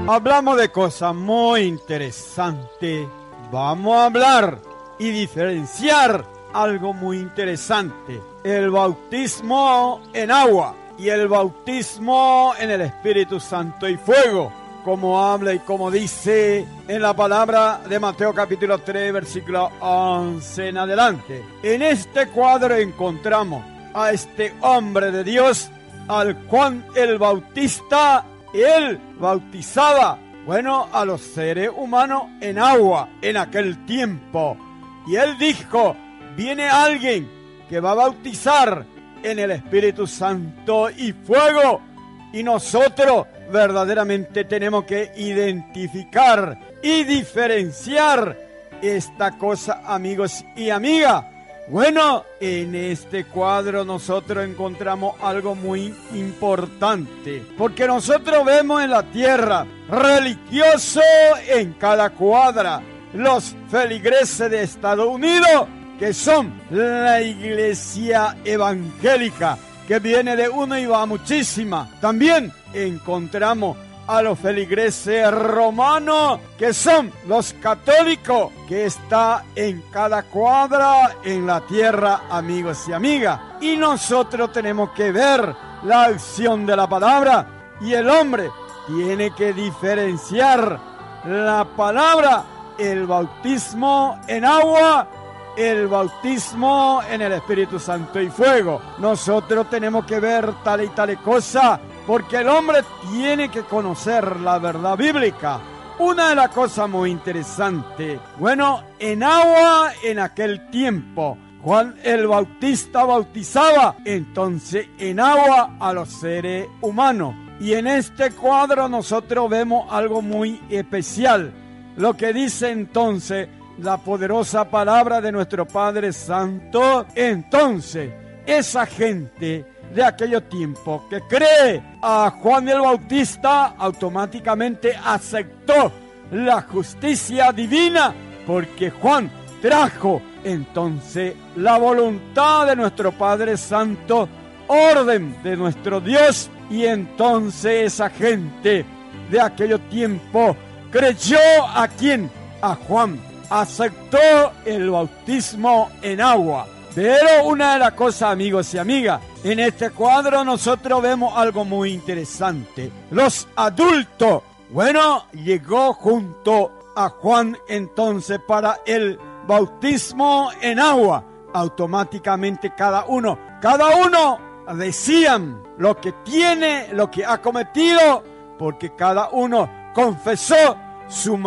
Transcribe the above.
Hablamos de cosas muy interesantes. Vamos a hablar y diferenciar algo muy interesante. El bautismo en agua y el bautismo en el Espíritu Santo y fuego. Como habla y como dice en la palabra de Mateo capítulo 3, versículo 11 en adelante. En este cuadro encontramos a este hombre de Dios, al Juan el Bautista. Él bautizaba, a los seres humanos en agua en aquel tiempo. Y él dijo, viene alguien que va a bautizar en el Espíritu Santo y fuego. Y nosotros verdaderamente tenemos que identificar y diferenciar esta cosa, amigos y amigas. En este cuadro nosotros encontramos algo muy importante, porque nosotros vemos en la tierra religioso en cada cuadra. Los feligreses de Estados Unidos, que son la iglesia evangélica, que viene de uno y va a muchísima. También encontramos a los feligreses romanos, que son los católicos, que está en cada cuadra en la tierra, amigos y amigas. Y nosotros tenemos que ver la acción de la palabra, y el hombre tiene que diferenciar la palabra, el bautismo en agua, el bautismo en el Espíritu Santo y fuego. Nosotros tenemos que ver tal y tal cosa, porque el hombre tiene que conocer la verdad bíblica. Una de las cosas muy interesantes, en agua en aquel tiempo, Juan el Bautista bautizaba entonces en agua a los seres humanos. Y en este cuadro nosotros vemos algo muy especial, lo que dice entonces la poderosa palabra de nuestro Padre Santo. Entonces, esa gente de aquellos tiempos que cree a Juan el Bautista automáticamente aceptó la justicia divina, porque Juan trajo entonces la voluntad de nuestro Padre Santo, orden de nuestro Dios, y entonces esa gente de aquellos tiempos creyó a quién, a Juan, aceptó el bautismo en agua. Pero una de las cosas, amigos y amigas, en este cuadro nosotros vemos algo muy interesante. Los adultos, llegó junto a Juan entonces para el bautismo en agua. Automáticamente cada uno decían lo que tiene, lo que ha cometido, porque cada uno confesó su